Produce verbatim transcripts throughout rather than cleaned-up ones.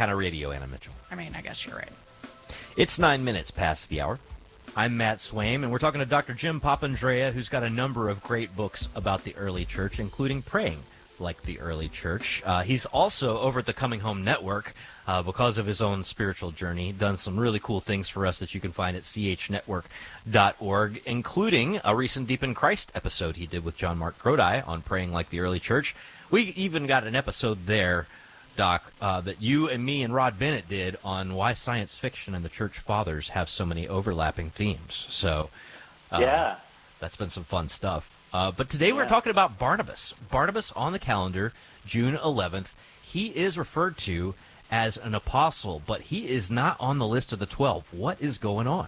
kind of radio, Anna Mitchell. I mean, I guess you're right. It's nine minutes past the hour. I'm Matt Swaim, and we're talking to Doctor Jim Papandrea, who's got a number of great books about the early church, including Praying Like the Early Church. Uh, he's also over at the Coming Home Network, uh, because of his own spiritual journey, done some really cool things for us that you can find at c h network dot org, including a recent Deep in Christ episode he did with John Mark Grodi on Praying Like the Early Church. We even got an episode there, Doc, uh, that you and me and Rod Bennett did on why science fiction and the church fathers have so many overlapping themes. So, uh, yeah, that's been some fun stuff. Uh, but today yeah. we're talking about Barnabas. Barnabas on the calendar, June eleventh. He is referred to as an apostle, but he is not on the list of the twelve. What is going on?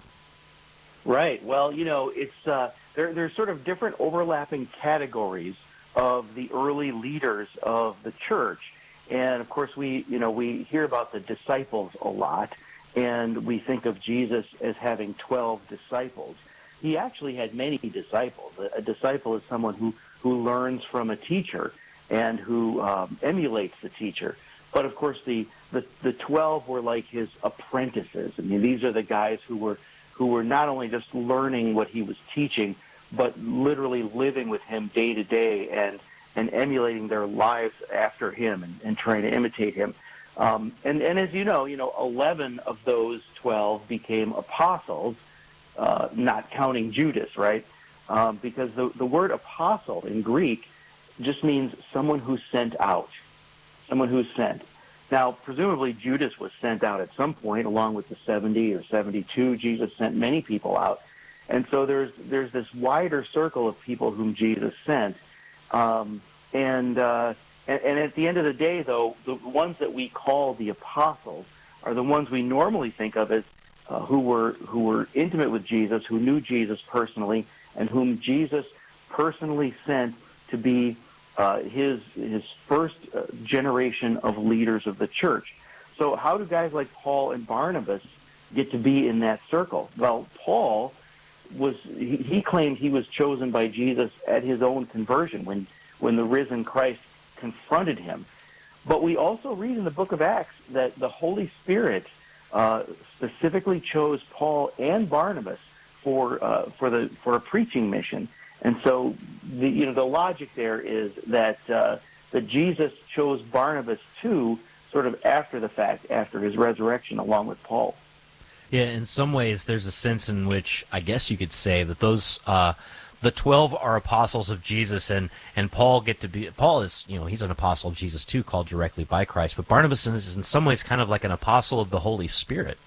Right. Well, you know, it's uh, there, there's sort of different overlapping categories of the early leaders of the church. And, of course, we, you know, we hear about the disciples a lot, and we think of Jesus as having twelve disciples. He actually had many disciples. A, a disciple is someone who, who learns from a teacher and who um, emulates the teacher. But, of course, the, the, the twelve were like his apprentices. I mean, these are the guys who were who were not only just learning what he was teaching, but literally living with him day to day and and emulating their lives after him and, and trying to imitate him. Um, and, and as you know, you know, eleven of those twelve became apostles, uh, not counting Judas, right? Um, because the, the word apostle in Greek just means someone who's sent out, someone who's sent. Now, presumably Judas was sent out at some point, along with the seventy or seventy-two. Jesus sent many people out. And so there's there's this wider circle of people whom Jesus sent. Um, and, uh, and and at the end of the day, though, the ones that we call the apostles are the ones we normally think of as uh, who were who were intimate with Jesus, who knew Jesus personally, and whom Jesus personally sent to be uh, his his first uh, generation of leaders of the church. So how do guys like Paul and Barnabas get to be in that circle? Well, Paul was he, he claimed he was chosen by Jesus at his own conversion when when the risen Christ confronted him. But we also read in the book of Acts that the Holy Spirit uh, specifically chose Paul and Barnabas for uh, for the for a preaching mission. And so the you know the logic there is that uh, that Jesus chose Barnabas too, sort of after the fact, after his resurrection, along with Paul. Yeah, in some ways, there's a sense in which I guess you could say that those uh, the twelve are apostles of Jesus, and, and Paul get to be Paul is you know he's an apostle of Jesus too, called directly by Christ. But Barnabas is in some ways kind of like an apostle of the Holy Spirit.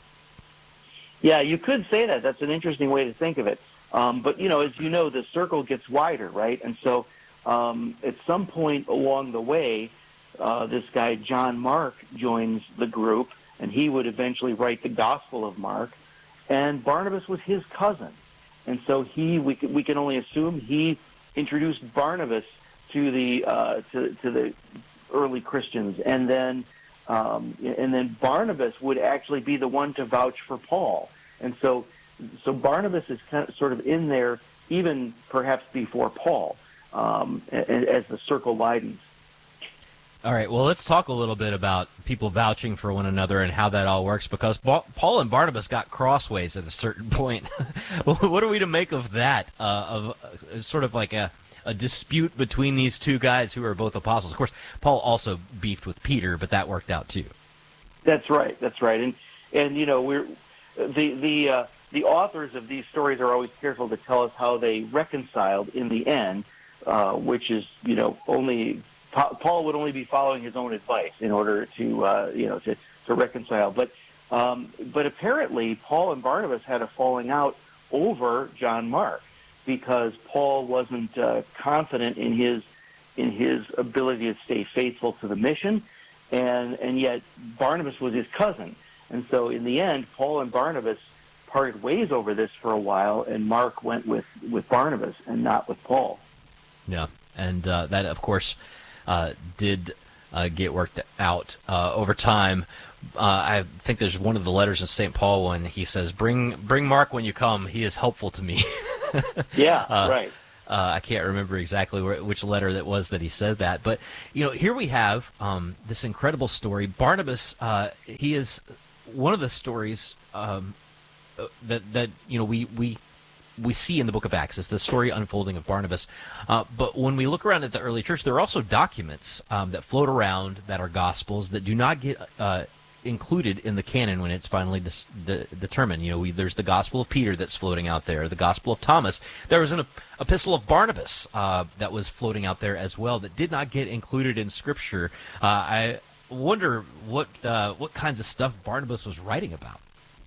Yeah, you could say that. That's an interesting way to think of it. Um, but you know, as you know, the circle gets wider, right? And so um, at some point along the way, uh, this guy John Mark joins the group. And he would eventually write the Gospel of Mark, and Barnabas was his cousin, and so he we can, we can only assume he introduced Barnabas to the uh, to to the early Christians, and then um, and then Barnabas would actually be the one to vouch for Paul, and so so Barnabas is kind of sort of in there even perhaps before Paul um, as the circle widens. All right, well, let's talk a little bit about people vouching for one another and how that all works, because Paul and Barnabas got crossways at a certain point. What are we to make of that, uh, of uh, sort of like a, a dispute between these two guys who are both apostles? Of course, Paul also beefed with Peter, but that worked out too. That's right, that's right. And, and you know, we're the, the, uh, the authors of these stories are always careful to tell us how they reconciled in the end, uh, which is, you know, only... Paul would only be following his own advice in order to, uh, you know, to, to reconcile. But, um, but apparently, Paul and Barnabas had a falling out over John Mark because Paul wasn't uh, confident in his in his ability to stay faithful to the mission, and and yet Barnabas was his cousin, and so in the end, Paul and Barnabas parted ways over this for a while, and Mark went with, with Barnabas and not with Paul. Yeah, and uh, that, of course. Uh, did uh, get worked out uh, over time. Uh, I think there's one of the letters in Saint Paul when he says, "Bring, bring Mark when you come. He is helpful to me." Yeah, uh, right. Uh, I can't remember exactly where, which letter that was that he said that. But, you know, here we have um, this incredible story. Barnabas, uh, he is one of the stories um, that, that, you know, we, we we see in the book of Acts. It's the story unfolding of Barnabas. Uh, but when we look around at the early church, there are also documents um, that float around that are gospels that do not get uh, included in the canon when it's finally dis- de- determined. You know, we, there's the Gospel of Peter that's floating out there, the Gospel of Thomas. There was an ep- epistle of Barnabas uh, that was floating out there as well that did not get included in Scripture. Uh, I wonder what uh, what kinds of stuff Barnabas was writing about.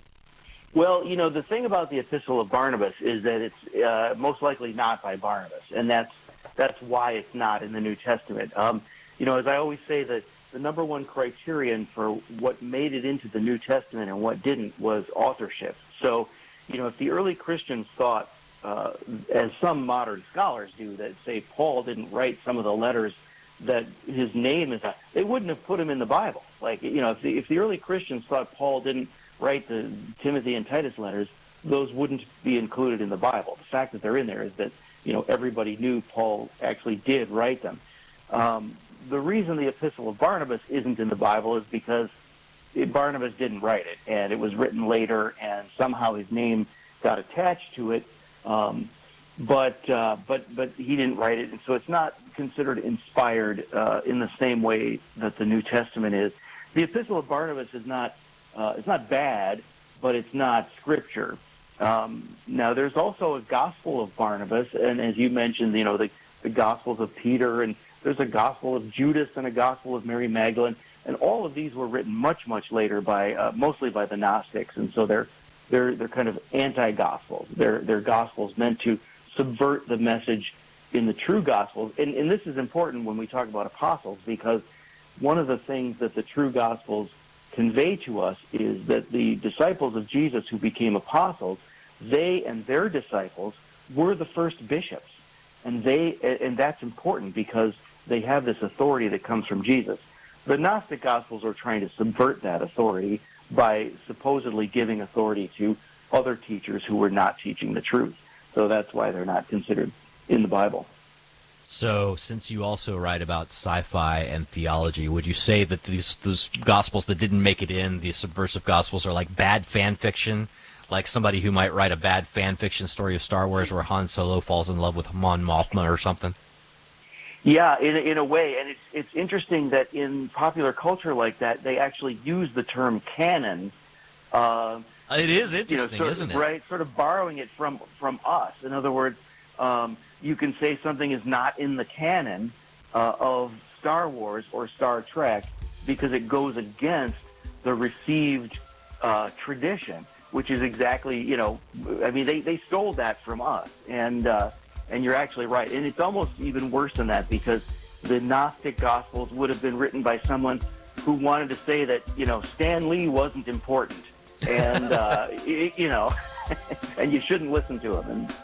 Well, you know, the thing about the Epistle of Barnabas is that it's uh, most likely not by Barnabas, and that's that's why it's not in the New Testament. Um, you know, as I always say, that the number one criterion for what made it into the New Testament and what didn't was authorship. So, you know, if the early Christians thought, uh, as some modern scholars do, that, say, Paul didn't write some of the letters that his name is on, they wouldn't have put him in the Bible. Like, you know, if the, if the early Christians thought Paul didn't write the Timothy and Titus letters, those wouldn't be included in the Bible. The fact that they're in there is that, you know, everybody knew Paul actually did write them. Um, the reason the Epistle of Barnabas isn't in the Bible is because it, Barnabas didn't write it, and it was written later, and somehow his name got attached to it. Um, but uh, but but he didn't write it, and so it's not considered inspired uh, in the same way that the New Testament is. The Epistle of Barnabas is not uh, it's not bad, but it's not Scripture. Um, now, there's also a Gospel of Barnabas, and as you mentioned, you know, the, the Gospels of Peter, and there's a Gospel of Judas and a Gospel of Mary Magdalene, and all of these were written much, much later by uh, mostly by the Gnostics, and so they're they're they're kind of anti-gospels. They're they're gospels meant to subvert the message in the true gospels, and, and this is important when we talk about apostles, because one of the things that the true gospels convey to us is that the disciples of Jesus who became apostles, they and their disciples were the first bishops, and they and that's important because they have this authority that comes from Jesus. The Gnostic Gospels are trying to subvert that authority by supposedly giving authority to other teachers who were not teaching the truth. So that's why they're not considered in the Bible. So, since you also write about sci-fi and theology, would you say that these those Gospels that didn't make it in, these subversive Gospels, are like bad fan fiction? Like somebody who might write a bad fan fiction story of Star Wars where Han Solo falls in love with Mon Mothma or something? Yeah, in, in a way. And it's, it's interesting that in popular culture like that, they actually use the term canon. Uh, it is interesting, you know, sort isn't of, it? Right, sort of borrowing it from, from us. In other words, um, you can say something is not in the canon uh, of Star Wars or Star Trek because it goes against the received uh, tradition, which is exactly, you know, I mean, they, they stole that from us. And uh, and you're actually right. And it's almost even worse than that because the Gnostic Gospels would have been written by someone who wanted to say that, you know, Stan Lee wasn't important. And, uh, it, you know, and you shouldn't listen to him. And,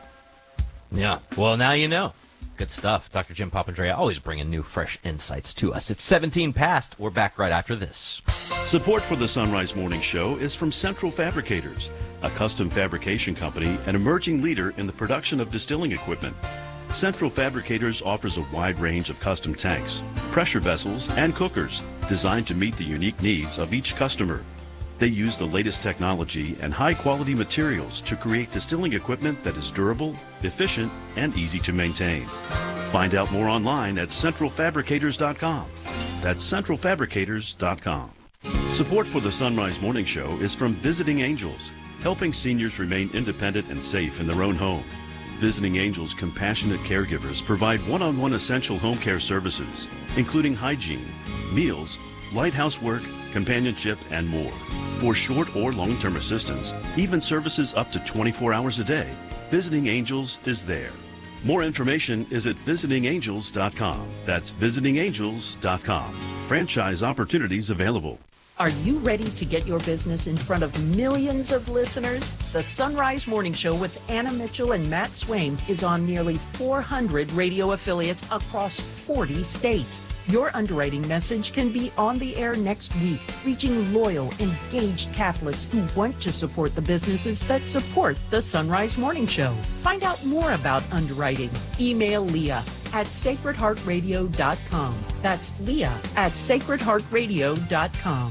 yeah. Well, now you know. Good stuff. Doctor Jim Papandrea always bringing new, fresh insights to us. It's seventeen past. We're back right after this. Support for the Sunrise Morning Show is from Central Fabricators, a custom fabrication company and emerging leader in the production of distilling equipment. Central Fabricators offers a wide range of custom tanks, pressure vessels, and cookers designed to meet the unique needs of each customer. They use the latest technology and high-quality materials to create distilling equipment that is durable, efficient, and easy to maintain. Find out more online at central fabricators dot com. That's central fabricators dot com. Support for the Sunrise Morning Show is from Visiting Angels, helping seniors remain independent and safe in their own home. Visiting Angels compassionate caregivers provide one-on-one essential home care services, including hygiene, meals, light housework, companionship, and more. For short or long-term assistance, even services up to twenty-four hours a day, Visiting Angels is there. More information is at visiting angels dot com. That's visiting angels dot com. Franchise opportunities available. Are you ready to get your business in front of millions of listeners? The Sunrise Morning Show with Anna Mitchell and Matt Swaim is on nearly four hundred radio affiliates across forty states. Your underwriting message can be on the air next week, reaching loyal, engaged Catholics who want to support the businesses that support the Sunrise Morning Show. Find out more about underwriting. Email Leah at sacred heart radio dot com. That's Leah at sacred heart radio dot com.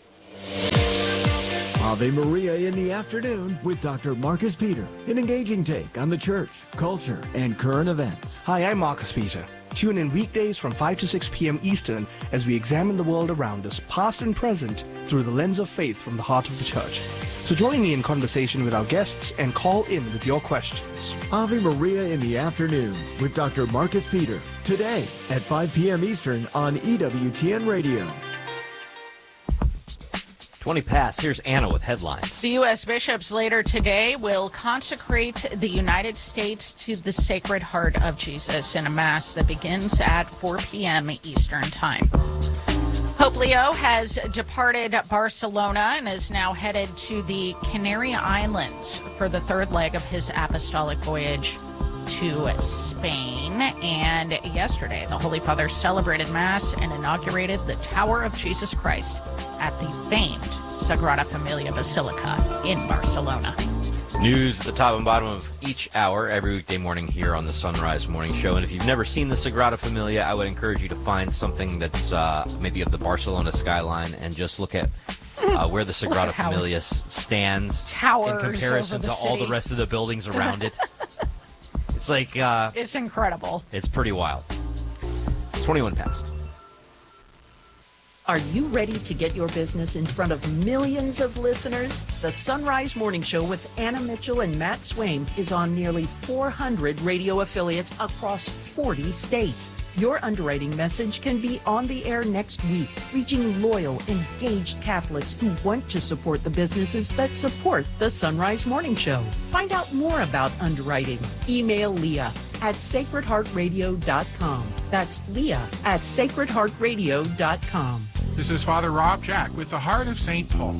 Ave Maria in the afternoon with Doctor Marcus Peter. An engaging take on the church, culture, and current events. Hi, I'm Marcus Peter. Tune in weekdays from five to six p.m. Eastern as we examine the world around us, past and present, through the lens of faith from the heart of the church. So join me in conversation with our guests and call in with your questions. Ave Maria in the afternoon with Doctor Marcus Peter. Today at five p.m. Eastern on E W T N Radio. twenty past. Here's Anna with headlines. The U S bishops later today will consecrate the United States to the Sacred Heart of Jesus in a mass that begins at four p.m. Eastern Time. Pope Leo has departed Barcelona and is now headed to the Canary Islands for the third leg of his apostolic voyage to Spain. And yesterday, the Holy Father celebrated Mass and inaugurated the Tower of Jesus Christ at the famed Sagrada Familia Basilica in Barcelona. News at the top and bottom of each hour every weekday morning here on the Sunrise Morning Show. And if you've never seen the Sagrada Familia, I would encourage you to find something that's uh, maybe of the Barcelona skyline and just look at uh, where the Sagrada Familia s- stands Towers in comparison over the to all the city. rest of the buildings around it. It's like... Uh, It's incredible. it's pretty wild. It's twenty-one past. Are you ready to get your business in front of millions of listeners? The Sunrise Morning Show with Anna Mitchell and Matt Swaim is on nearly four hundred radio affiliates across forty states. Your underwriting message can be on the air next week, reaching loyal, engaged Catholics who want to support the businesses that support the Sunrise Morning Show. Find out more about underwriting. Email Leah at sacred heart radio dot com. That's Leah at sacred heart radio dot com. This is Father Rob Jack with the Heart of Saint Paul.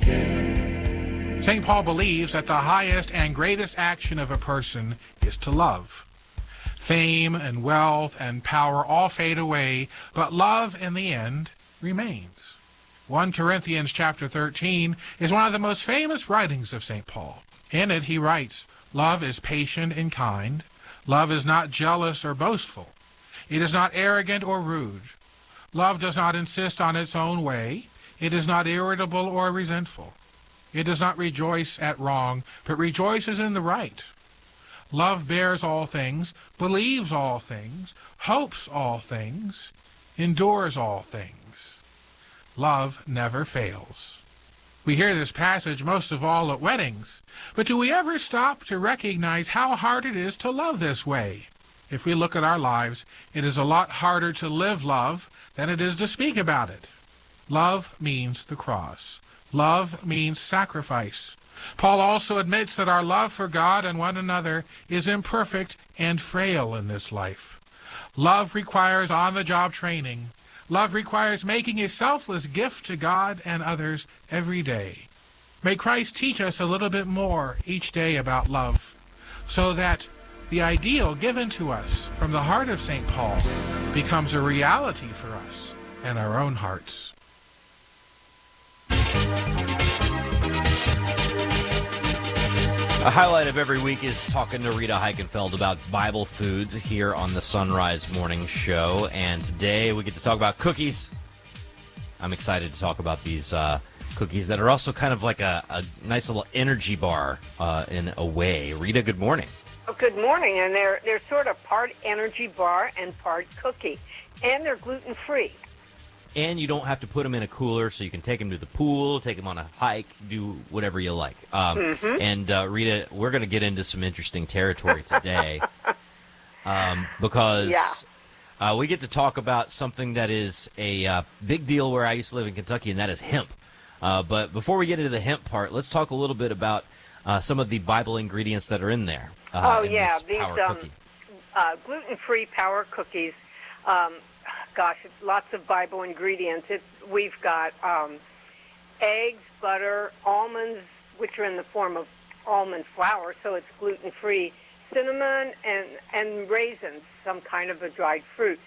Saint Paul believes that the highest and greatest action of a person is to love. Fame and wealth and power all fade away, but love in the end remains. First Corinthians chapter thirteen is one of the most famous writings of Saint Paul. In it he writes, "Love is patient and kind. Love is not jealous or boastful. It is not arrogant or rude. Love does not insist on its own way. It is not irritable or resentful. It does not rejoice at wrong, but rejoices in the right. Love bears all things, believes all things, hopes all things, endures all things. Love never fails." We hear this passage most of all at weddings, but do we ever stop to recognize how hard it is to love this way? If we look at our lives, it is a lot harder to live love than it is to speak about it. Love means the cross. Love means sacrifice. Paul also admits that our love for God and one another is imperfect and frail in this life. Love requires on-the-job training. Love requires making a selfless gift to God and others every day. May Christ teach us a little bit more each day about love, so that the ideal given to us from the heart of Saint Paul becomes a reality for us in our own hearts. A highlight of every week is talking to Rita Heikenfeld about Bible foods here on the Sunrise Morning Show. And today we get to talk about cookies. I'm excited to talk about these uh, cookies that are also kind of like a, a nice little energy bar uh, in a way. Rita, good morning. Oh, good morning. And they're, they're sort of part energy bar and part cookie. And they're gluten-free. And you don't have to put them in a cooler, so you can take them to the pool, take them on a hike, do whatever you like. Um, mm-hmm. And, uh, Rita, we're going to get into some interesting territory today um, because yeah. uh, we get to talk about something that is a uh, big deal where I used to live in Kentucky, and that is hemp. Uh, but before we get into the hemp part, let's talk a little bit about uh, some of the Bible ingredients that are in there. Uh, oh, in yeah. this These power um, cookie. uh, gluten-free power cookies. Um, Gosh, it's lots of Bible ingredients. It's, we've got um, eggs, butter, almonds, which are in the form of almond flour, so it's gluten-free, cinnamon, and, and raisins, some kind of a dried fruit.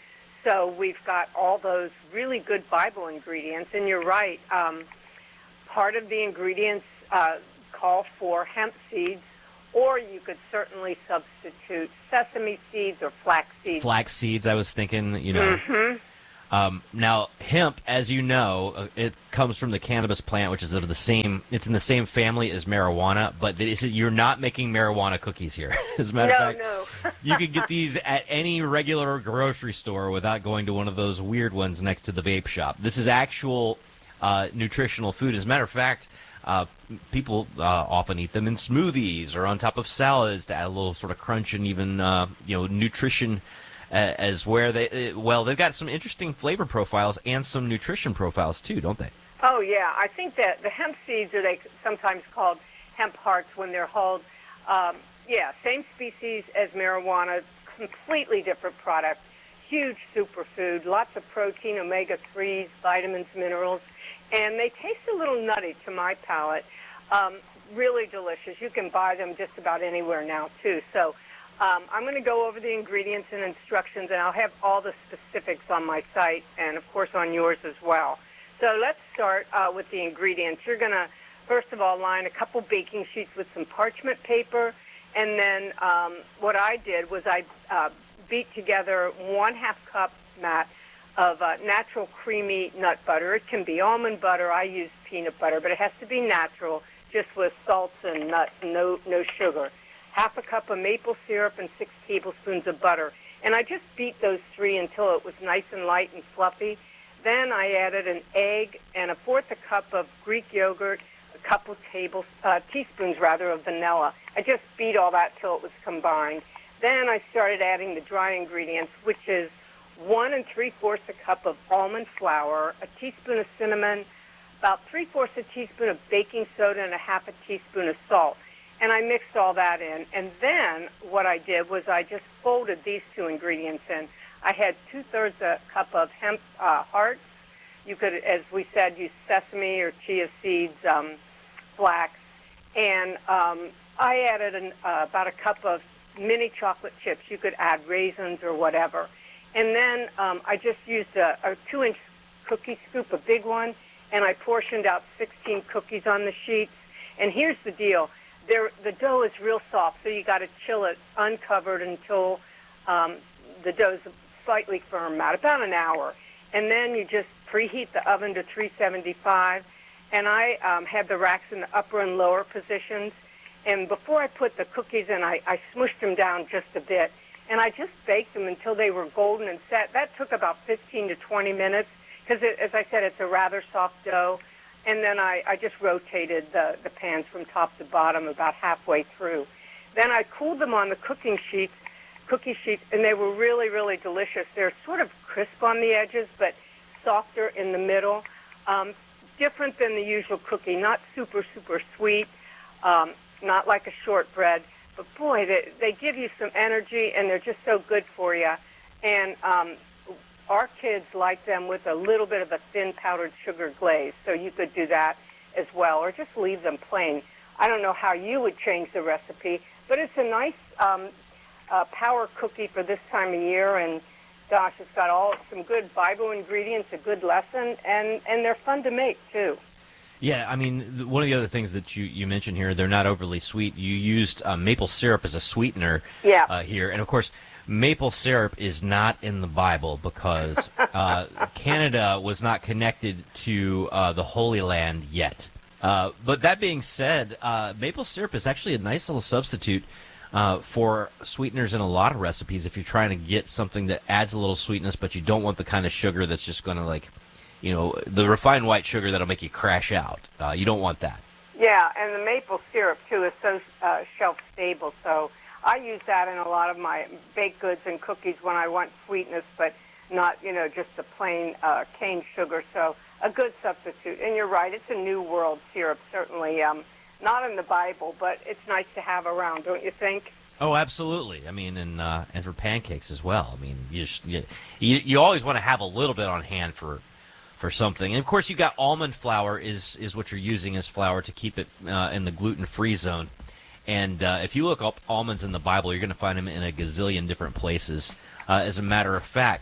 so we've got all those really good Bible ingredients. And you're right, um, part of the ingredients uh, call for hemp seeds, or you could certainly substitute sesame seeds or flax seeds. Flax seeds, I was thinking, you know. Mm-hmm. Um, now, hemp, as you know, uh, it comes from the cannabis plant, which is of the same. It's in the same family as marijuana, but it is, you're not making marijuana cookies here. As a matter no, of fact, no. you can get these at any regular grocery store without going to one of those weird ones next to the vape shop. This is actual uh, nutritional food. As a matter of fact, uh, people uh, often eat them in smoothies or on top of salads to add a little sort of crunch and even uh, you know nutrition. Uh, as where they, uh, well, they've got some interesting flavor profiles and some nutrition profiles too, don't they? Oh, yeah. I think that the hemp seeds, are they sometimes called hemp hearts when they're hulled. Um, yeah, same species as marijuana, completely different product, huge superfood, lots of protein, omega threes, vitamins, minerals, and they taste a little nutty to my palate. Um, really delicious. You can buy them just about anywhere now, too. So Um, I'm going to go over the ingredients and instructions, and I'll have all the specifics on my site and, of course, on yours as well. So let's start uh, with the ingredients. You're going to, first of all, line a couple baking sheets with some parchment paper, and then um, what I did was I uh, beat together one half cup, Matt, of uh, natural creamy nut butter. It can be almond butter. I use peanut butter, but it has to be natural, just with salts and nuts, no, no sugar. Half a cup of maple syrup and six tablespoons of butter. And I just beat those three until it was nice and light and fluffy. Then I added an egg and a fourth a cup of Greek yogurt, a couple tables, uh, teaspoons rather of vanilla. I just beat all that till it was combined. Then I started adding the dry ingredients, which is one and three-fourths a cup of almond flour, a teaspoon of cinnamon, about three-fourths a teaspoon of baking soda, and a half a teaspoon of salt. And I mixed all that in. And then what I did was I just folded these two ingredients in. I had two-thirds a cup of hemp uh, hearts. You could, as we said, use sesame or chia seeds, um, flax. And um, I added an, uh, about a cup of mini chocolate chips. You could add raisins or whatever. And then um, I just used a, a two-inch cookie scoop, a big one, and I portioned out sixteen cookies on the sheets. And here's the deal. There, the dough is real soft, so you got to chill it uncovered until um, the dough's slightly firm out, about an hour. And then you just preheat the oven to three seventy-five. And I um, had the racks in the upper and lower positions. And before I put the cookies in, I, I smushed them down just a bit. And I just baked them until they were golden and set. That took about fifteen to twenty minutes because, as I said, it's a rather soft dough. And then I, I just rotated the, the pans from top to bottom about halfway through. Then I cooled them on the cooking sheets, cookie sheets, and they were really, really delicious. They're sort of crisp on the edges, but softer in the middle. Um, different than the usual cookie, not super, super sweet, um, not like a shortbread. But, boy, they, they give you some energy, and they're just so good for you. And um, our kids like them with a little bit of a thin powdered sugar glaze, so you could do that as well, or just leave them plain. I don't know how you would change the recipe, but it's a nice um, uh, power cookie for this time of year, and gosh, it's got all some good Bible ingredients, a good lesson, and, and they're fun to make, too. Yeah, I mean, one of the other things that you, you mentioned here, they're not overly sweet. You used uh, maple syrup as a sweetener yeah. uh, here, and of course, maple syrup is not in the Bible because uh, Canada was not connected to uh, the Holy Land yet. Uh, but that being said, uh, maple syrup is actually a nice little substitute uh, for sweeteners in a lot of recipes if you're trying to get something that adds a little sweetness, but you don't want the kind of sugar that's just going to, like, you know, the refined white sugar that'll make you crash out. Uh, you don't want that. Yeah, and the maple syrup, too, is so uh, shelf-stable, so I use that in a lot of my baked goods and cookies when I want sweetness, but not, you know, just the plain uh, cane sugar. So a good substitute. And you're right, it's a New World syrup, certainly. Um, not in the Bible, but it's nice to have around, don't you think? Oh, absolutely. I mean, and uh, and for pancakes as well. I mean, you just, you, you you always want to have a little bit on hand for for something. And of course, you got almond flour is is what you're using as flour to keep it uh, in the gluten-free zone. And uh, if you look up almonds in the Bible, you're going to find them in a gazillion different places. Uh, as a matter of fact,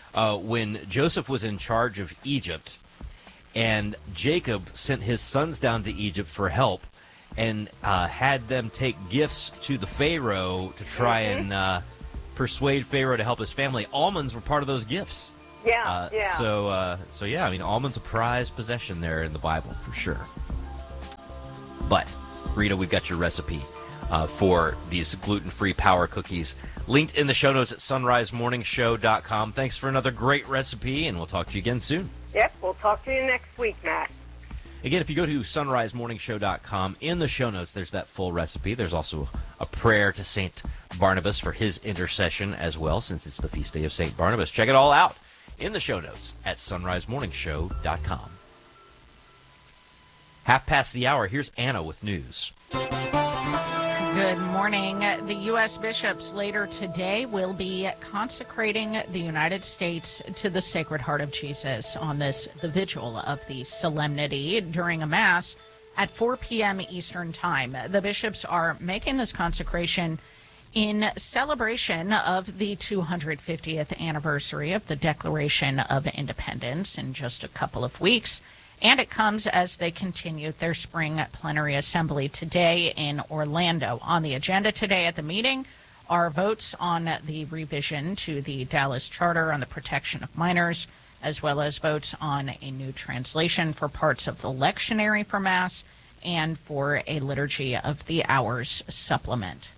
uh, when Joseph was in charge of Egypt, and Jacob sent his sons down to Egypt for help, and uh, had them take gifts to the Pharaoh to try mm-hmm. and uh, persuade Pharaoh to help his family. Almonds were part of those gifts. Yeah, uh, yeah. So, uh, so yeah, I mean, almonds a prized possession there in the Bible for sure. But, Rita, we've got your recipe uh, for these gluten-free power cookies linked in the show notes at sunrise morning show dot com. Thanks for another great recipe, and we'll talk to you again soon. Yep, we'll talk to you next week, Matt. Again, if you go to sunrise morning show dot com, in the show notes, there's that full recipe. There's also a prayer to Saint Barnabas for his intercession as well, since it's the feast day of Saint Barnabas. Check it all out in the show notes at sunrise morning show dot com. Half past the hour, here's Anna with news. Good morning. The U S bishops later today will be consecrating the United States to the Sacred Heart of Jesus on this, the vigil of the solemnity, during a Mass at four p.m. Eastern Time. The bishops are making this consecration in celebration of the two hundred fiftieth anniversary of the Declaration of Independence in just a couple of weeks. And it comes as they continue their spring plenary assembly today in Orlando. On the agenda today at the meeting are votes on the revision to the Dallas Charter on the protection of minors, as well as votes on a new translation for parts of the lectionary for Mass and for a Liturgy of the Hours supplement.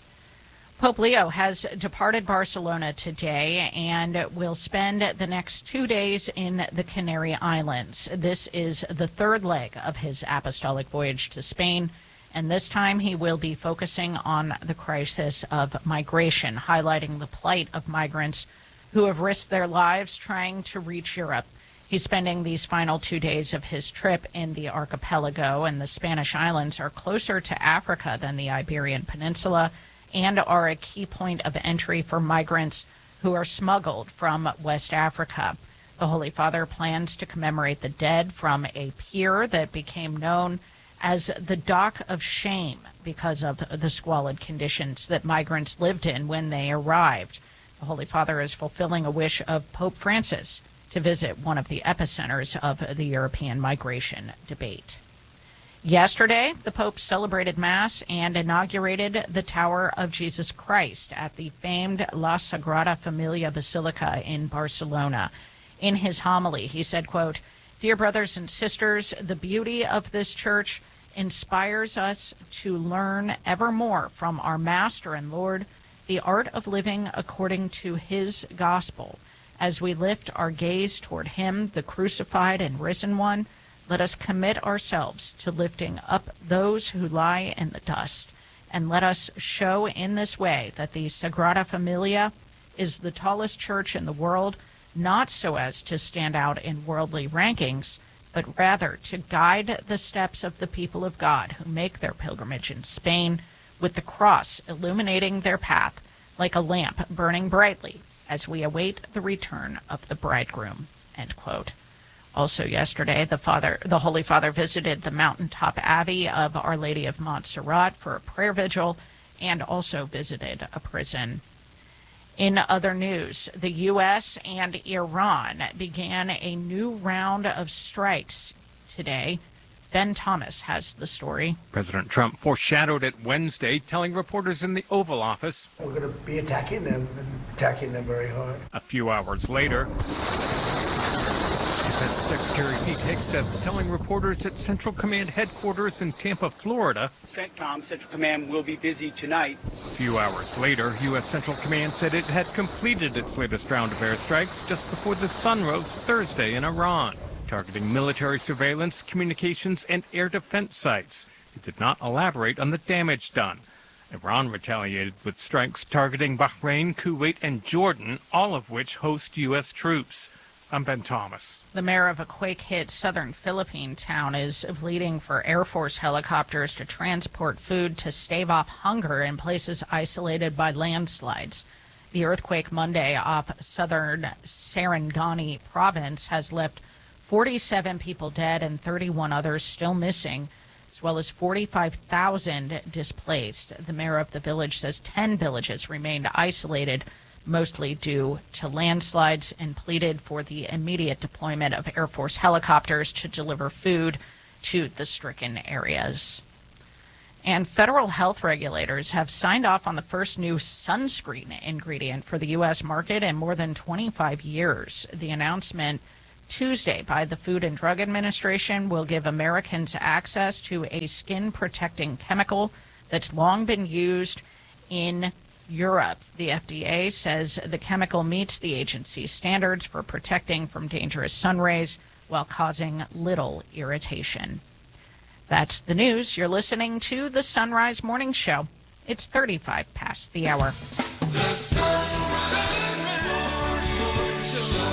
Pope Leo has departed Barcelona today and will spend the next two days in the Canary Islands. This is the third leg of his apostolic voyage to Spain, and this time he will be focusing on the crisis of migration, highlighting the plight of migrants who have risked their lives trying to reach Europe. He's spending these final two days of his trip in the archipelago, and the Spanish islands are closer to Africa than the Iberian Peninsula, and are a key point of entry for migrants who are smuggled from West Africa. The Holy Father plans to commemorate the dead from a pier that became known as the Dock of Shame because of the squalid conditions that migrants lived in when they arrived. The Holy Father is fulfilling a wish of Pope Francis to visit one of the epicenters of the European migration debate. Yesterday, the Pope celebrated Mass and inaugurated the Tower of Jesus Christ at the famed La Sagrada Familia Basilica in Barcelona. In his homily, he said, quote, "Dear brothers and sisters, the beauty of this church inspires us to learn ever more from our Master and Lord the art of living according to his gospel. As we lift our gaze toward him, the crucified and risen one, let us commit ourselves to lifting up those who lie in the dust, and let us show in this way that the Sagrada Familia is the tallest church in the world, not so as to stand out in worldly rankings, but rather to guide the steps of the people of God who make their pilgrimage in Spain, with the cross illuminating their path like a lamp burning brightly as we await the return of the bridegroom." End quote. Also yesterday, the Father, the Holy Father visited the Mountaintop Abbey of Our Lady of Montserrat for a prayer vigil and also visited a prison. In other news, the U S and Iran began a new round of strikes today. Ben Thomas has the story. President Trump foreshadowed it Wednesday, telling reporters in the Oval Office, "We're going to be attacking them, and attacking them very hard." A few hours later, Defense Secretary Pete Hegseth telling reporters at Central Command headquarters in Tampa, Florida, CENTCOM, Central Command, will be busy tonight. A few hours later, U S Central Command said it had completed its latest round of airstrikes just before the sun rose Thursday in Iran, targeting military surveillance, communications, and air defense sites. It did not elaborate on the damage done. Iran retaliated with strikes targeting Bahrain, Kuwait, and Jordan, all of which host U S troops. I'm Ben Thomas. The mayor of a quake-hit southern Philippine town is pleading for Air Force helicopters to transport food to stave off hunger in places isolated by landslides. The earthquake Monday off southern Sarangani province has left forty-seven people dead and thirty-one others still missing, as well as forty-five thousand displaced. The mayor of the village says ten villages remained isolated, mostly due to landslides, and pleaded for the immediate deployment of Air Force helicopters to deliver food to the stricken areas. And federal health regulators have signed off on the first new sunscreen ingredient for the U S market in more than twenty-five years. The announcement Tuesday by the Food and Drug Administration will give Americans access to a skin-protecting chemical that's long been used in Europe. The F D A says the chemical meets the agency's standards for protecting from dangerous sun rays while causing little irritation. That's the news. You're listening to the Sunrise Morning Show. It's thirty-five past the hour. The Sunrise Morning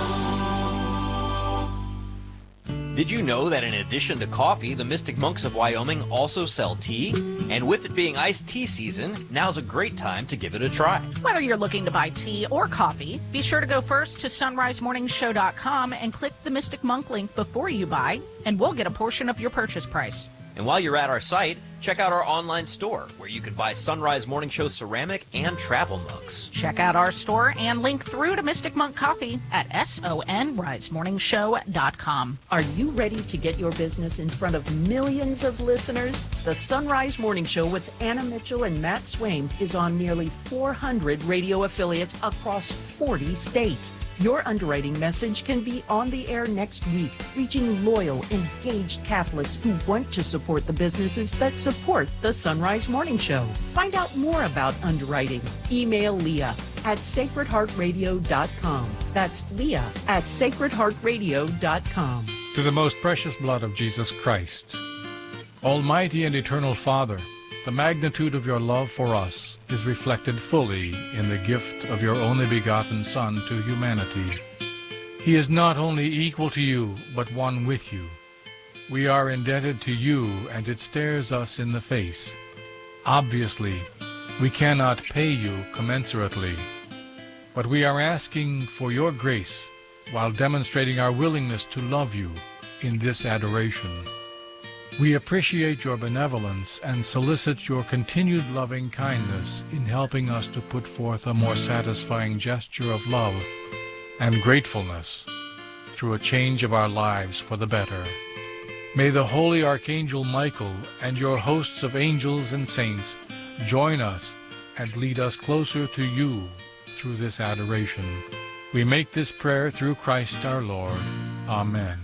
Show. Did you know that in addition to coffee, the Mystic Monks of Wyoming also sell tea? And with it being iced tea season, now's a great time to give it a try. Whether you're looking to buy tea or coffee, be sure to go first to sunrise morning show dot com and click the Mystic Monk link before you buy, and we'll get a portion of your purchase price. And while you're at our site, check out our online store where you can buy Sunrise Morning Show ceramic and travel mugs. Check out our store and link through to Mystic Monk Coffee at sunrise morning show dot com. Are you ready to get your business in front of millions of listeners? The Sunrise Morning Show with Anna Mitchell and Matt Swaim is on nearly four hundred radio affiliates across forty states. Your underwriting message can be on the air next week, reaching loyal, engaged Catholics who want to support the businesses that support the Sunrise Morning Show. Find out more about underwriting. Email Leah at sacred heart radio dot com. That's Leah at sacred heart radio dot com. To the most precious blood of Jesus Christ, Almighty and Eternal Father, the magnitude of your love for us is reflected fully in the gift of your only begotten Son to humanity. He is not only equal to you, but one with you. We are indebted to you, and it stares us in the face. Obviously, we cannot pay you commensurately, but we are asking for your grace while demonstrating our willingness to love you in this adoration. We appreciate your benevolence and solicit your continued loving kindness in helping us to put forth a more satisfying gesture of love and gratefulness through a change of our lives for the better. May the Holy Archangel Michael and your hosts of angels and saints join us and lead us closer to you through this adoration. We make this prayer through Christ our Lord. Amen.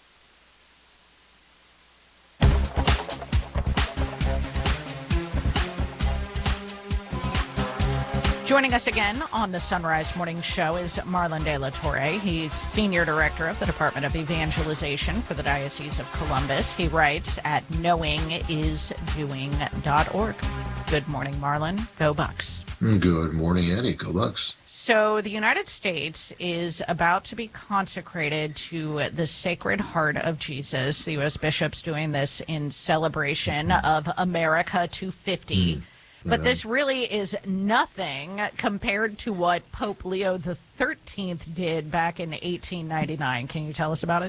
Joining us again on the Sunrise Morning Show is Marlon De La Torre. He's Senior Director of the Department of Evangelization for the Diocese of Columbus. He writes at knowing is doing dot org. Good morning, Marlon. Go Bucks. Good morning, Annie. Go Bucks. So the United States is about to be consecrated to the Sacred Heart of Jesus. The U S bishops doing this in celebration of America two fifty. Mm. But this really is nothing compared to what Pope Leo the thirteenth did back in eighteen ninety-nine. Can you tell us about it?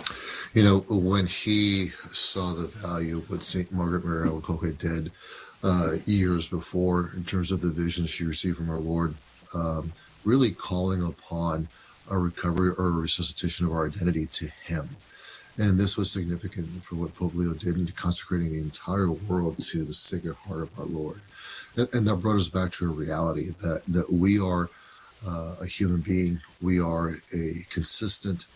You know, when he saw the value of what Saint Margaret Mary Alacoque did uh, years before in terms of the vision she received from our Lord, um, really calling upon a recovery or a resuscitation of our identity to him. And this was significant for what Pope Leo did in consecrating the entire world to the Sacred Heart of our Lord. And, and that brought us back to a reality that, that we are uh, a human being. We are a consistent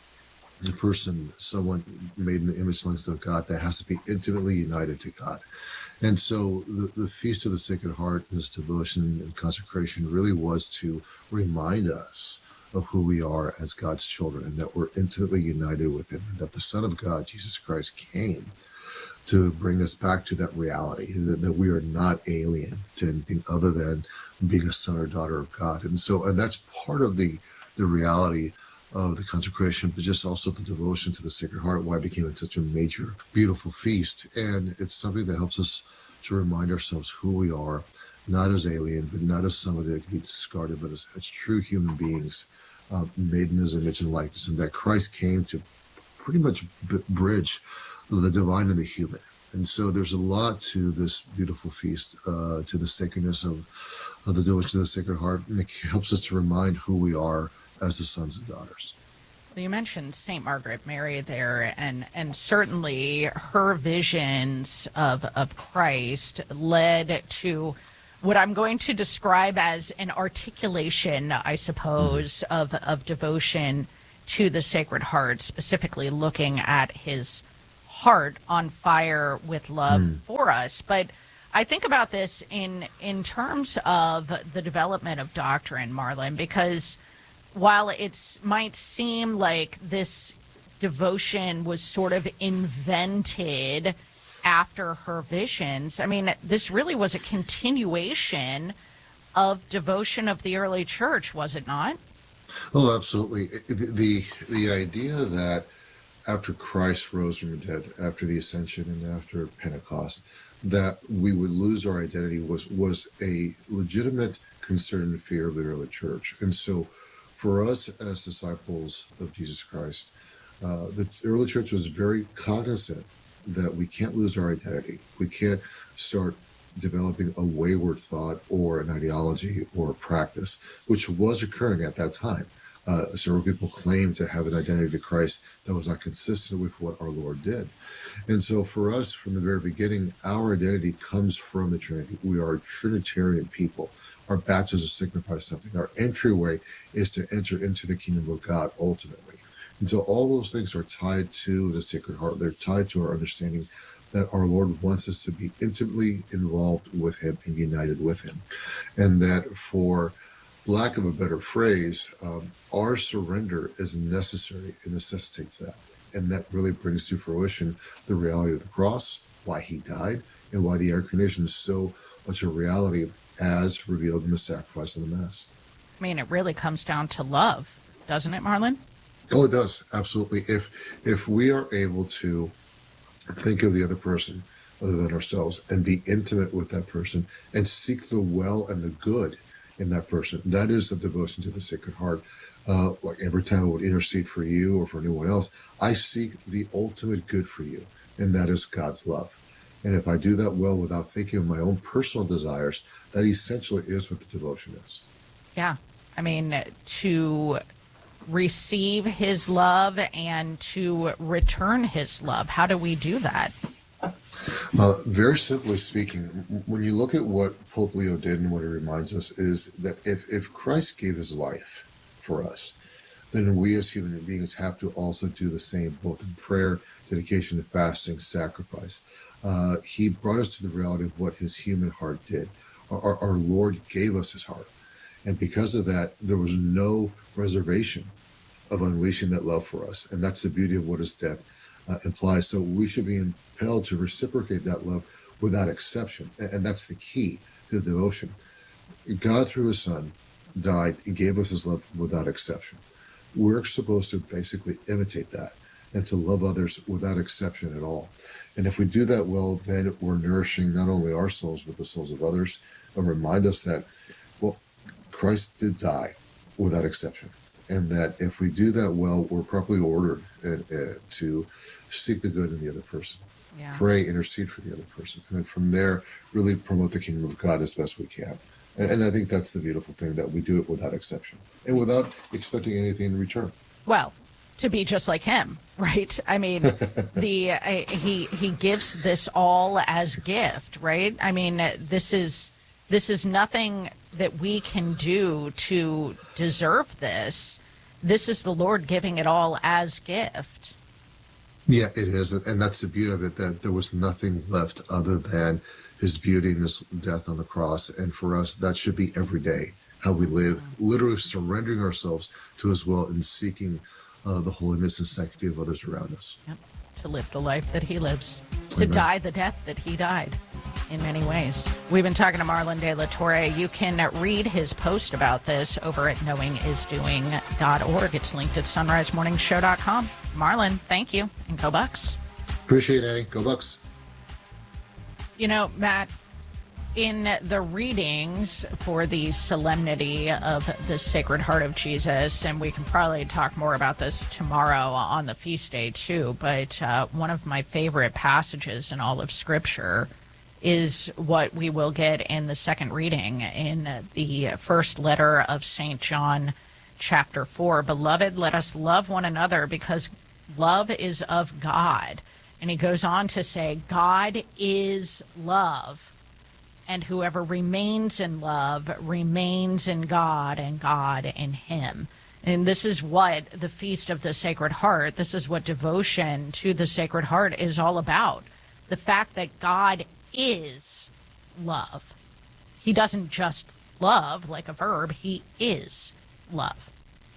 person, someone made in the image and likeness of God that has to be intimately united to God. And so the, the Feast of the Sacred Heart and this devotion and consecration really was to remind us of who we are as God's children, and that we're intimately united with him, and that the Son of God, Jesus Christ, came to bring us back to that reality, that, that we are not alien to anything other than being a son or daughter of God. And so, and that's part of the, the reality of the consecration, but just also the devotion to the Sacred Heart, why it became such a major, beautiful feast. And it's something that helps us to remind ourselves who we are, not as alien, but not as somebody that can be discarded, but as, as true human beings, uh, made in his image and likeness, and that Christ came to pretty much b- bridge the divine and the human. And so there's a lot to this beautiful feast, uh, to the sacredness of of the devotion to the Sacred Heart, and it helps us to remind who we are as the sons and daughters. You mentioned Saint Margaret Mary there, and and certainly her visions of of Christ led to what I'm going to describe as an articulation, I suppose, of of devotion to the Sacred Heart, specifically looking at his heart on fire with love mm. for us. But I think about this in in terms of the development of doctrine, Marlon, because while it might seem like this devotion was sort of invented after her visions, I mean, this really was a continuation of devotion of the early church, was it not? Oh, absolutely. The, the, the idea that after Christ rose from the dead, after the Ascension and after Pentecost, that we would lose our identity was, was a legitimate concern and fear of the early church. And so for us as disciples of Jesus Christ, uh, the early church was very cognizant that we can't lose our identity. We can't start developing a wayward thought or an ideology or a practice, which was occurring at that time. Uh, several people claimed to have an identity to Christ that was not consistent with what our Lord did. And so for us, from the very beginning, our identity comes from the Trinity. We are a Trinitarian people. Our baptism signifies something. Our entryway is to enter into the kingdom of God ultimately. And so all those things are tied to the Sacred Heart. They're tied to our understanding that our Lord wants us to be intimately involved with him and united with him. And that, for lack of a better phrase, um, our surrender is necessary. It necessitates that. And that really brings to fruition the reality of the cross, why he died, and why the incarnation is so much a reality as revealed in the sacrifice of the Mass. I mean, it really comes down to love, doesn't it, Marlon? Oh, it does. Absolutely. If if we are able to think of the other person other than ourselves and be intimate with that person and seek the well and the good in that person, that is the devotion to the Sacred Heart. Uh, like every time I would intercede for you or for anyone else, I seek the ultimate good for you, and that is God's love. And if I do that well without thinking of my own personal desires, that essentially is what the devotion is. Yeah. I mean, to receive his love and to return his love. How do we do that? Uh, very simply speaking, when you look at what Pope Leo did and what he reminds us is that if, if Christ gave his life for us, then we as human beings have to also do the same, both in prayer, dedication to fasting, sacrifice. Uh, he brought us to the reality of what his human heart did. Our, our, our Lord gave us his heart. And because of that, there was no reservation of unleashing that love for us. And that's the beauty of what his death uh, implies. So we should be impelled to reciprocate that love without exception. And, and that's the key to the devotion. God, through his son, died and gave us his love without exception. We're supposed to basically imitate that and to love others without exception at all. And if we do that well, then we're nourishing not only our souls, but the souls of others, and remind us that, well, Christ did die without exception. And that if we do that well, we're properly ordered uh, uh, to seek the good in the other person, yeah. Pray, intercede for the other person. And then from there, really promote the kingdom of God as best we can. And, and I think that's the beautiful thing, that we do it without exception and without expecting anything in return. Well, to be just like him, right? I mean, the uh, he he gives this all as gift, right? I mean, this is this is nothing that we can do to deserve this. This is the Lord giving it all as gift. Yeah, it is. And that's the beauty of it, that there was nothing left other than his beauty and his death on the cross. And for us, that should be every day, how we live, literally surrendering ourselves to his will and seeking uh, the holiness and sanctity of others around us. Yep. To live the life that he lives, to Amen. Die the death that he died in many ways. We've been talking to Marlon De La Torre. You can read his post about this over at knowing is doing dot org. It's linked at sunrise morning show dot com. Marlon, thank you, and go Bucks. Appreciate it, Annie. Go Bucks. You know, Matt, in the readings for the solemnity of the Sacred Heart of Jesus, and we can probably talk more about this tomorrow on the feast day too, but uh, one of my favorite passages in all of Scripture is what we will get in the second reading in the first letter of Saint John, chapter four. Beloved, let us love one another because love is of God. And he goes on to say, God is love, and whoever remains in love remains in God, and God in him. And this is what the Feast of the Sacred Heart, this is what devotion to the Sacred Heart is all about. The fact that God is love. He doesn't just love like a verb, he is love.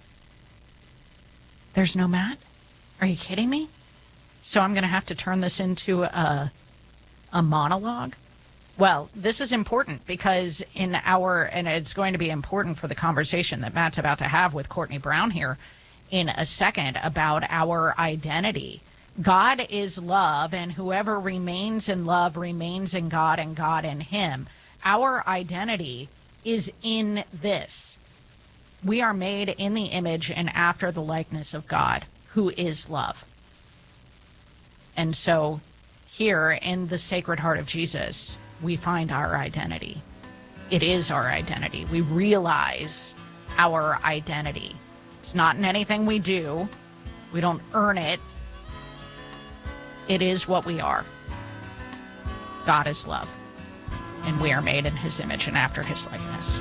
There's no Matt? Are you kidding me? So I'm going to have to turn this into a, a monologue? Well, this is important because in our, and it's going to be important for the conversation that Matt's about to have with Courtney Brown here in a second about our identity. God is love, and whoever remains in love remains in God, and God in him. Our identity is in this. We are made in the image and after the likeness of God, who is love. And so here in the Sacred Heart of Jesus, we find our identity. It is our identity. We realize our identity. It's not in anything we do. We don't earn it. It is what we are. God is love. And we are made in his image and after his likeness.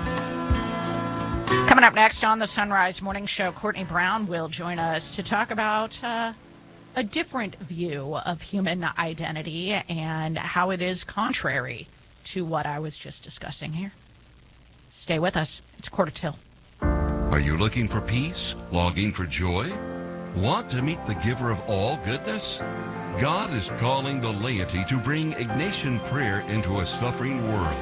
Coming up next on the Sunrise Morning Show, Courtney Brown will join us to talk about uh, a different view of human identity and how it is contrary to what I was just discussing here. Stay with us. It's Quarter Till. Are you looking for peace? Longing for joy? Want to meet the giver of all goodness? God is calling the laity to bring Ignatian prayer into a suffering world.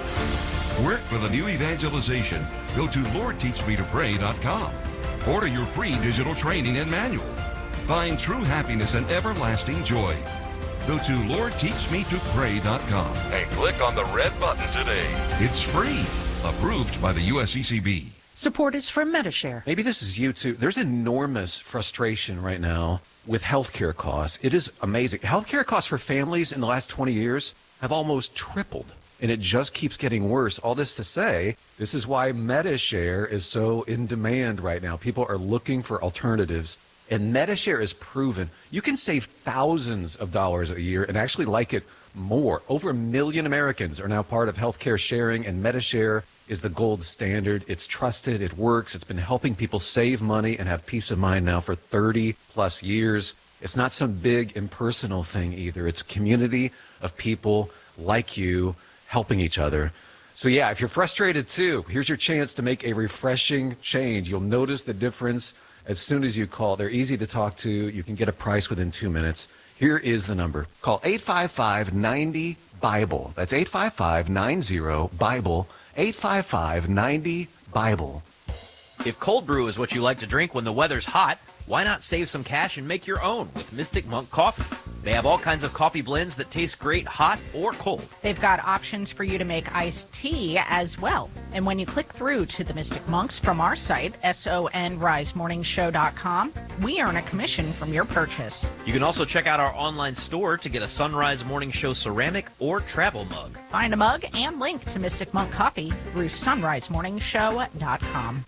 Work for the new evangelization. Go to Lord Teach Me To Pray dot com. Order your free digital training and manual. Find true happiness and everlasting joy. Go to Lord Teach Me To Pray dot com and click on the red button today. It's free. Approved by the U S C C B. Support is from Medishare. Maybe this is you too. There's enormous frustration right now with healthcare costs. It is amazing. Healthcare costs for families in the last twenty years have almost tripled, and it just keeps getting worse. All this to say, this is why Medishare is so in demand right now. People are looking for alternatives, and Medishare is proven you can save thousands of dollars a year and actually like it more. Over a million Americans are now part of healthcare sharing, and Medishare is the gold standard. It's trusted, it works, it's been helping people save money and have peace of mind now for thirty plus years. It's not some big impersonal thing either. It's a community of people like you helping each other. So yeah, if you're frustrated too, here's your chance to make a refreshing change. You'll notice the difference as soon as you call. They're easy to talk to. You can get a price within two minutes. Here is the number. Call eight five five, nine zero, BIBLE. That's eight five five, nine zero, BIBLE. eight five five, nine zero, BIBLE. If cold brew is what you like to drink when the weather's hot, why not save some cash and make your own with Mystic Monk Coffee? They have all kinds of coffee blends that taste great hot or cold. They've got options for you to make iced tea as well. And when you click through to the Mystic Monks from our site, sunrise morning show dot com, we earn a commission from your purchase. You can also check out our online store to get a Sunrise Morning Show ceramic or travel mug. Find a mug and link to Mystic Monk Coffee through sunrise morning show dot com.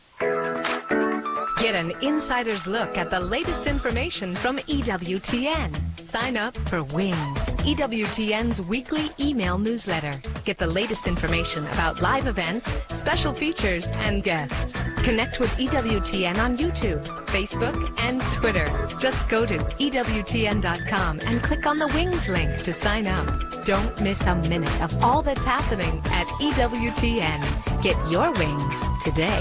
Get an insider's look at the latest information from E W T N. Sign up for Wings, E W T N's weekly email newsletter. Get the latest information about live events, special features, and guests. Connect with E W T N on YouTube, Facebook, and Twitter. Just go to E W T N dot com and click on the Wings link to sign up. Don't miss a minute of all that's happening at E W T N. Get your wings today.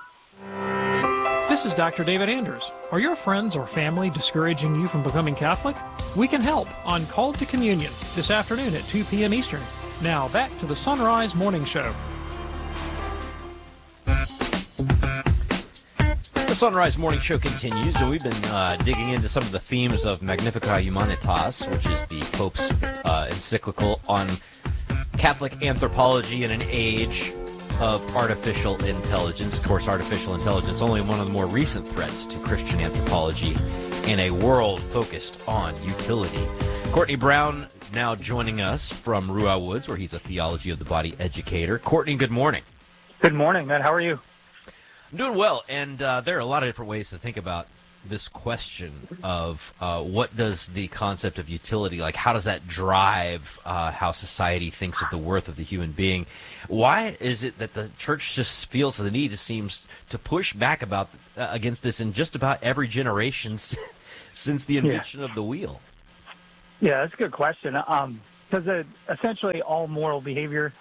This is Doctor David Anders. Are your friends or family discouraging you from becoming Catholic? We can help on Called to Communion this afternoon at two p.m. Eastern. Now back to the Sunrise Morning Show. The Sunrise Morning Show continues, and we've been uh, digging into some of the themes of Magnificat Humanitas, which is the Pope's uh, encyclical on Catholic anthropology in an age of artificial intelligence. Of course, artificial intelligence only one of the more recent threats to Christian anthropology in a world focused on utility. Courtney Brown now joining us from Ruah Woods, where he's a theology of the body educator. Courtney, good morning. Good morning, Matt. How are you? I'm doing well, and uh, there are a lot of different ways to think about this question of uh, what does the concept of utility, like how does that drive uh, how society thinks of the worth of the human being? Why is it that the church just feels the need, it seems, to push back about uh, against this in just about every generation since the invention yeah. of the wheel? Yeah, that's a good question. Um, because uh, essentially all moral behavior,